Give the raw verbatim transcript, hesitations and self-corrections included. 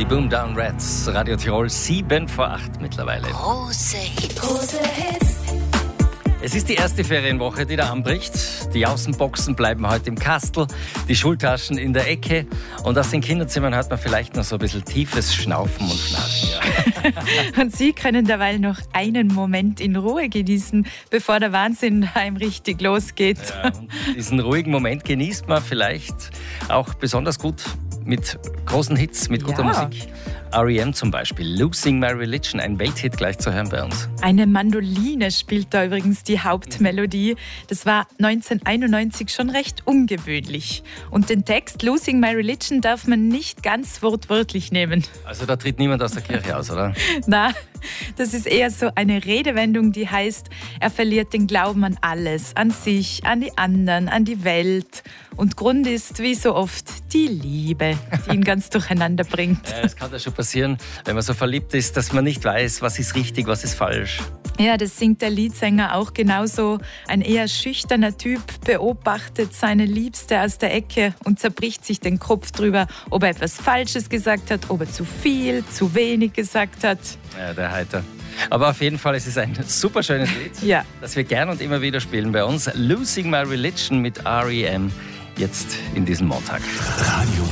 Die Boom Down Rats, Radio Tirol, sieben vor acht mittlerweile. Große Hits. Große Hits. Es ist die erste Ferienwoche, die da anbricht. Die Außenboxen bleiben heute im Kastel, die Schultaschen in der Ecke. Und aus den Kinderzimmern hört man vielleicht noch so ein bisschen tiefes Schnaufen und Schnarchen. Ja. Und Sie können derweil noch einen Moment in Ruhe genießen, bevor der Wahnsinn heim richtig losgeht. Ja, und diesen ruhigen Moment genießt man vielleicht auch besonders gut mit großen Hits, mit guter Ja. Musik. R E M zum Beispiel, Losing My Religion, ein Welthit gleich zu hören bei uns. Eine Mandoline spielt da übrigens die Hauptmelodie. Das war neunzehnhunderteinundneunzig schon recht ungewöhnlich. Und den Text Losing My Religion darf man nicht ganz wortwörtlich nehmen. Also da tritt niemand aus der Kirche aus, oder? Na, das ist eher so eine Redewendung, die heißt, er verliert den Glauben an alles, an sich, an die anderen, an die Welt. Und Grund ist, wie so oft, die Liebe, die ihn ganz durcheinander bringt. Ja, es kann ja schon passieren, wenn man so verliebt ist, dass man nicht weiß, was ist richtig, was ist falsch. Ja, das singt der Leadsänger auch genauso. Ein eher schüchterner Typ beobachtet seine Liebste aus der Ecke und zerbricht sich den Kopf drüber, ob er etwas Falsches gesagt hat, ob er zu viel, zu wenig gesagt hat. Ja, der Heiter. Aber auf jeden Fall, es ist ein super schönes Lied, Ja. das wir gern und immer wieder spielen bei uns. Losing My Religion mit R E M, jetzt in diesem Montag. Radio